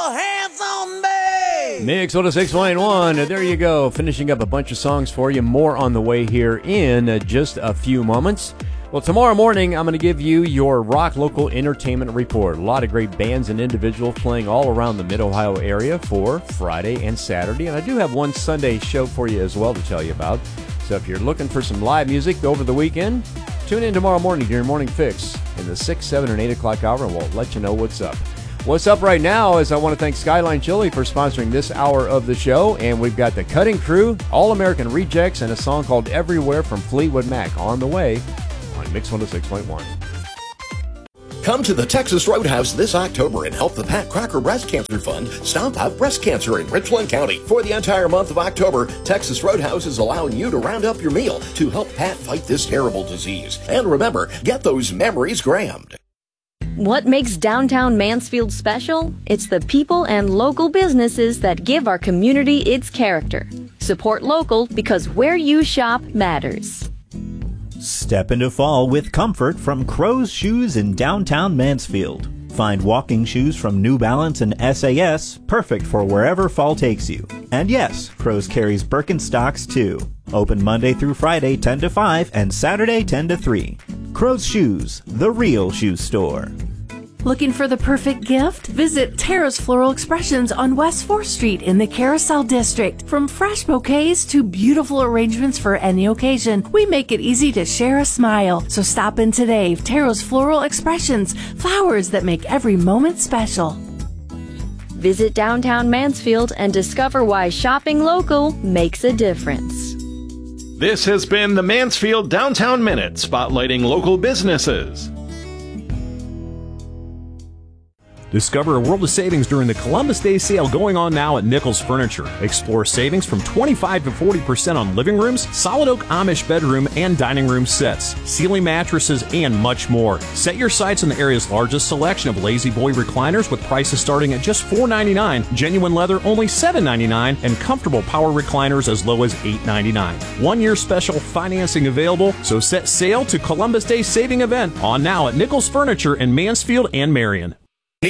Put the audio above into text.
All hands on me! Mix 106.1. There you go. Finishing up a bunch of songs for you. More on the way here in just a few moments. Well, tomorrow morning, I'm going to give you your Rock Local Entertainment Report. A lot of great bands and individuals playing all around the Mid-Ohio area for Friday and Saturday. And I do have one Sunday show for you as well to tell you about. So if you're looking for some live music over the weekend, tune in tomorrow morning to your morning fix in the 6, 7, and 8 o'clock hour, and we'll let you know what's up. What's up right now is I want to thank Skyline Chili for sponsoring this hour of the show, and we've got the Cutting Crew, All-American Rejects, and a song called Everywhere from Fleetwood Mac on the way on Mix 106.1. Come to the Texas Roadhouse this October and help the Pat Crocker Breast Cancer Fund stomp out breast cancer in Richland County. For the entire month of October, Texas Roadhouse is allowing you to round up your meal to help Pat fight this terrible disease. And remember, get those memories grammed. What makes downtown Mansfield special? It's the people and local businesses that give our community its character. Support local because where you shop matters. Step into fall with comfort from Crow's Shoes in downtown Mansfield. Find walking shoes from New Balance and SAS, perfect for wherever fall takes you. And yes, Crow's carries Birkenstocks too. Open Monday through Friday 10 to 5 and Saturday 10 to 3. Crow's Shoes, the real shoe store. Looking for the perfect gift? Visit Tara's Floral Expressions on West 4th Street in the Carousel District. From fresh bouquets to beautiful arrangements for any occasion, we make it easy to share a smile. So stop in today. Tara's Floral Expressions, flowers that make every moment special. Visit downtown Mansfield and discover why shopping local makes a difference. This has been the Mansfield Downtown Minute, spotlighting local businesses. Discover a world of savings during the Columbus Day sale going on now at Nichols Furniture. Explore savings from 25 to 40% on living rooms, solid oak Amish bedroom and dining room sets, ceiling mattresses, and much more. Set your sights on the area's largest selection of Lazy Boy recliners with prices starting at just $4.99, genuine leather only $7.99, and comfortable power recliners as low as $8.99. 1 year special financing available, so set sail to Columbus Day saving event on now at Nichols Furniture in Mansfield and Marion.